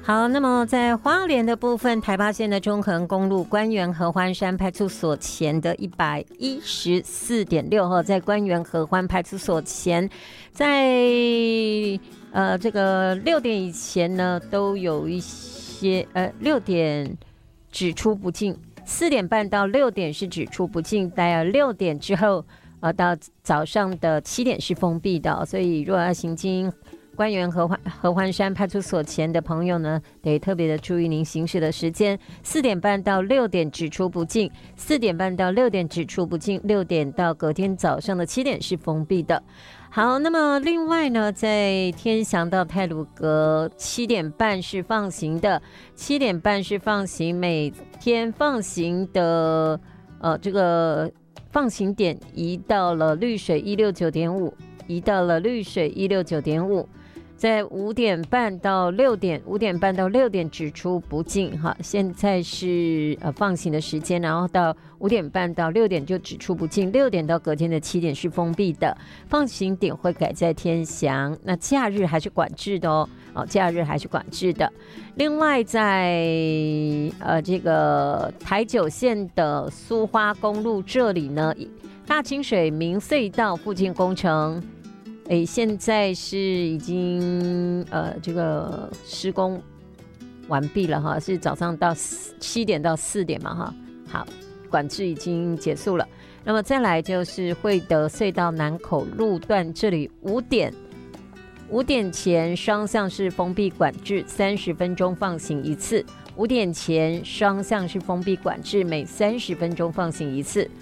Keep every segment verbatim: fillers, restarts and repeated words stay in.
好，那么在花莲的部分，台八线的中横公路关原合欢山派出所前的一百一十四点六号，在关原合欢派出所前，在呃这个六点以前呢，都有一些呃六点只出不进，四点半到六点是只出不进，在六点之后呃到早上的七点是封闭的，所以如果要行经关原合欢合欢山派出所前的朋友呢，得特别的注意您行驶的时间，四点半到六点只出不进，四点半到六点只出不进，六点到隔天早上的七点是封闭的。好，那么另外呢，在天祥到太鲁阁七点半是放行的，七点半是放行，每天放行的呃这个放行点移到了绿水一六九点五，移到了绿水一六九点五。在五点半到六点，五点半到六点只出不进哈。现在是呃放行的时间，然后到五点半到六点就只出不进，六点到隔天的七点是封闭的。放行点会改在天祥，那假日还是管制的哦。哦，假日还是管制的。另外在呃这个台九线的苏花公路这里呢，大清水明隧道附近工程。哎，现在是已经呃这个施工完毕了哈，是早上到七点到四点嘛哈。好，管制已经结束了。那么再来就是惠德隧道南口路段这里五点，五点前双向是封闭管制，三十分钟放行一次。五点前双向是封闭管制，每三十分钟放行一次。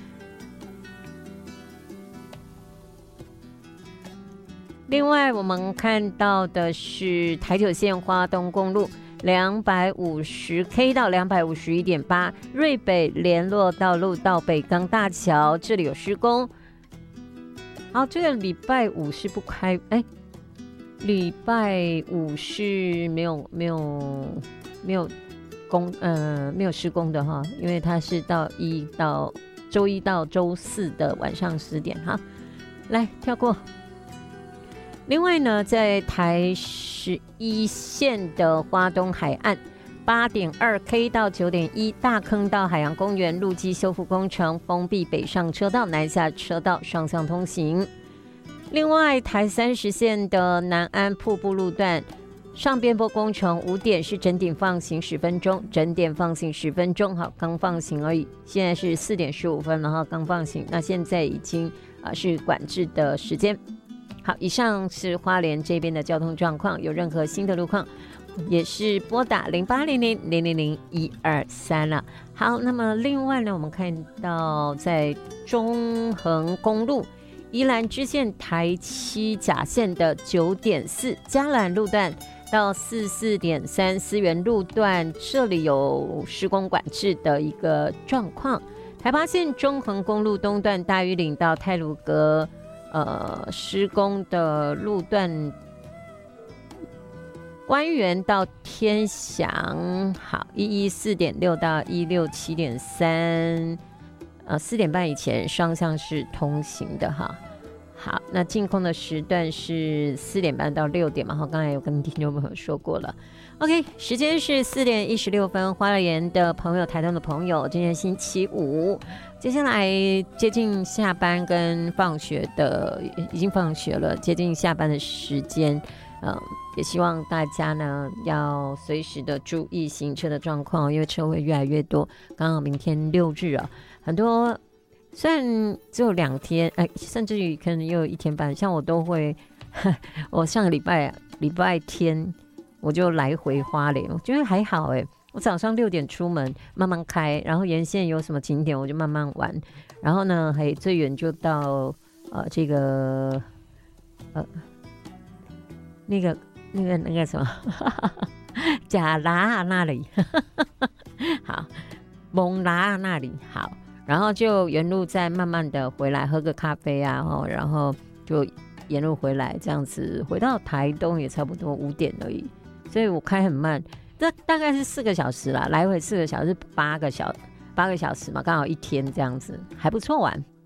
另外我们看到的是台九线花东公路两百五十 K 到两百五十一点八，瑞北联络道路到北港大桥，这里有施工。好，这个礼拜五是不开，哎，礼拜五是没有没有没有工呃没有施工的哈，因为它是到一到周一到周四的晚上十点哈。来跳过。另外呢，在台十一线的花东海岸 八点二 K 到 九点一 大坑道海洋公园路基修复工程封闭北上车道、南下车道双向通行。另外，台三十线的南安瀑布路段上边坡工程五点是整点放行十分钟，整点放行十分钟，好，刚放行而已。现在是四点十五分了哈，刚放行，那现在已经啊、呃、是管制的时间。好，以上是花莲这边的交通状况，有任何新的路况也是拨打零八零零零零零一二三了。好，那么另外呢，我们看到在中横公路宜兰支线台七甲线的九点四嘉兰路段到四四点三思源路段，这里有施工管制的一个状况。台八线中横公路东段大屿岭到太鲁阁呃，施工的路段，关原到天祥，好，一一四点六到一六七点三，呃，四点半以前双向是通行的哈。好，那净空的时段是四点半到六点嘛，哈，刚才有跟听众朋友说过了。OK， 时间是四点一十六分，花莲的朋友、台东的朋友，今天星期五。接下来接近下班跟放学的，已经放学了，接近下班的时间，嗯，也希望大家呢要随时的注意行车的状况，因为车会越来越多。刚好明天六日啊，很多虽然只有两天，哎，甚至于可能也有一天半，像我都会，我上个礼拜礼拜天我就来回花莲，我觉得还好哎、欸。我早上六点出门，慢慢开，然后沿线有什么景点我就慢慢玩，然后呢，还最远就到呃这个呃那个那个那个什么甲拉那里，好，蒙拉那里好，然后就沿路再慢慢的回来喝个咖啡啊，然后就沿路回来，这样子回到台东也差不多五点而已，所以我开很慢。这大概是四个小时啦，来回四个小时，八个小八个小时嘛，刚好一天这样子，还不错玩。